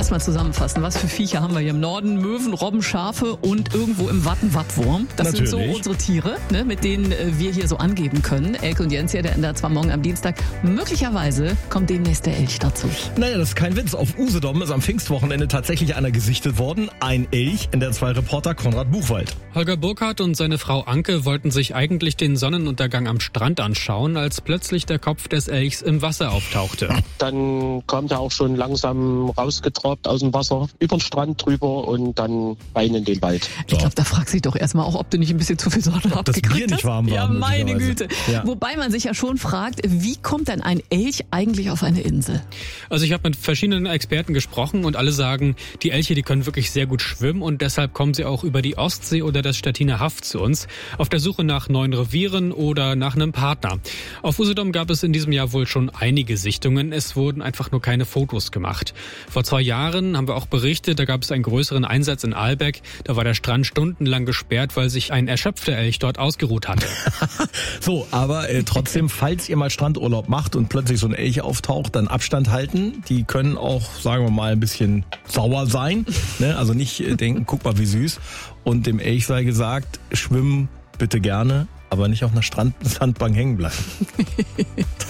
erstmal zusammenfassen. Was für Viecher haben wir hier im Norden? Möwen, Robben, Schafe und irgendwo im Watten Wattwurm. Das Natürlich. sind so unsere Tiere, ne, mit denen wir hier so angeben können. Elke und Jens hier, der ändert zwar morgen am Dienstag. Möglicherweise kommt demnächst der Elch dazu. Naja, das ist kein Witz. Auf Usedom ist am Pfingstwochenende tatsächlich einer gesichtet worden. Ein Elch, in der 2 Reporter Konrad Buchwald. Holger Burkhardt und seine Frau Anke wollten sich eigentlich den Sonnenuntergang am Strand anschauen, als plötzlich der Kopf des Elchs im Wasser auftauchte. Dann kommt er auch schon langsam rausgetrabt aus dem Wasser, über den Strand drüber und dann rein in den Wald. Ich glaube, da fragst du dich doch erstmal auch, ob du nicht ein bisschen zu viel Sonne das abgekriegt Bier nicht hast. warm war, Ja, meine möglicherweise. Güte. Ja. Wobei man sich ja schon fragt, wie kommt denn ein Elch eigentlich auf eine Insel? Also ich habe mit verschiedenen Experten gesprochen und alle sagen, die Elche, die können wirklich sehr gut schwimmen und deshalb kommen sie auch über die Ostsee oder das Stettiner Haff zu uns, auf der Suche nach neuen Revieren oder nach einem Partner. Auf Usedom gab es in diesem Jahr wohl schon einige Sichtungen, es wurden einfach nur keine Fotos gemacht. Vor 2 Jahren haben wir auch berichtet, da gab es einen größeren Einsatz in Ahlbeck, da war der Strand stundenlang gesperrt, weil sich ein erschöpfter Elch dort ausgeruht hatte. So, aber trotzdem, falls ihr mal Strandurlaub macht und plötzlich so ein Elch auftaucht, dann Abstand halten. Die können auch, sagen wir mal, ein bisschen sauer sein. Ne? Also nicht denken, guck mal, wie süß. Und dem Elch sei gesagt, schwimmen bitte gerne, aber nicht auf einer Sandbank hängen bleiben.